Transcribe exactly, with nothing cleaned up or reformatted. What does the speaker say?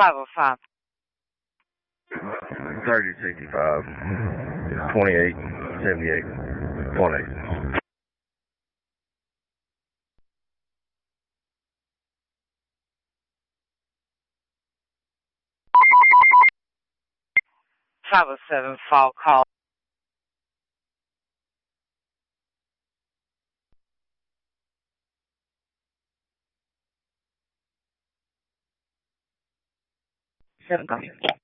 five oh five. thirty sixty-five, twenty-eight seventy-eight, twenty. five oh seven, fall call. Seven call.